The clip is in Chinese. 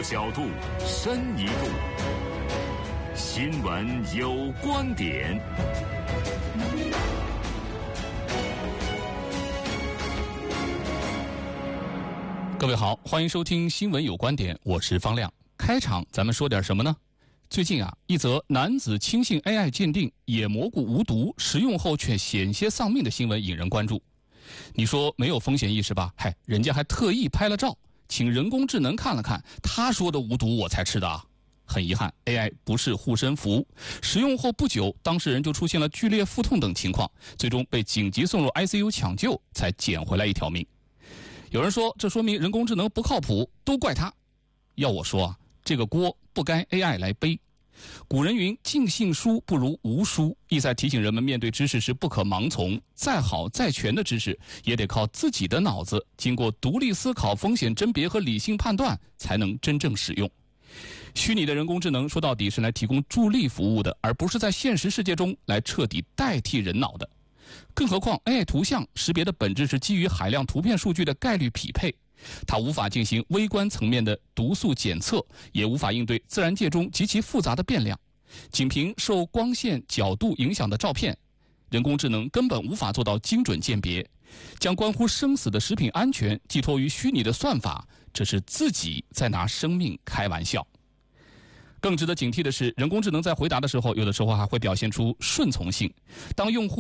多角度，深一步。新闻有观点。 各位好，欢迎收听新闻有观点，我是方亮。开场咱们说点什么呢？最近一则男子轻信 AI 鉴定野蘑菇无毒，食用后却险些丧命的新闻引人关注。你说没有风险意识吧？人家还特意拍了照，请人工智能看了看，他说的无毒我才吃的啊。很遗憾 ，AI 不是护身符，食用后不久，当事人就出现了剧烈腹痛等情况，最终被紧急送入 ICU 抢救，才捡回来一条命。有人说，这说明人工智能不靠谱，都怪他。要我说这个锅不该 AI 来背。古人云：“尽信书不如无书”，意在提醒人们面对知识时不可盲从，再好再全的知识也得靠自己的脑子，经过独立思考、风险甄别和理性判断，才能真正使用。虚拟的人工智能说到底是来提供助力服务的，而不是在现实世界中来彻底代替人脑的。更何况 AI 图像识别的本质是基于海量图片数据的概率匹配，它无法进行微观层面的毒素检测，也无法应对自然界中极其复杂的变量。仅凭受光线角度影响的照片，人工智能根本无法做到精准鉴别。将关乎生死的食品安全寄托于虚拟的算法，这是自己在拿生命开玩笑。更值得警惕的是，人工智能在回答的时候，有的时候还会表现出顺从性。当用户